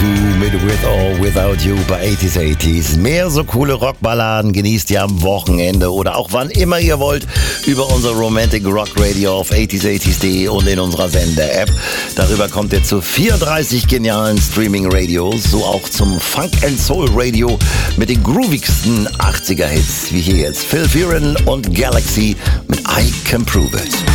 U2 mit With or Without You bei 80s. Mehr so coole Rockballaden genießt ihr am Wochenende oder auch wann immer ihr wollt über unser Romantic Rock Radio auf 80s.de und in unserer Sender-App. Darüber kommt ihr zu 34 genialen Streaming-Radios, so auch zum Funk and Soul Radio mit den groovigsten 80er-Hits, wie hier jetzt Phil Fearon und Galaxy mit I Can Prove It.